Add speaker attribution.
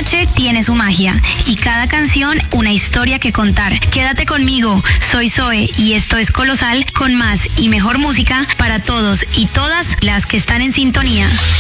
Speaker 1: noche tiene su magia y cada canción una historia que contar. Quédate conmigo, soy Zoe y esto es Colosal, con más y mejor música para todos y todas las que están en sintonía.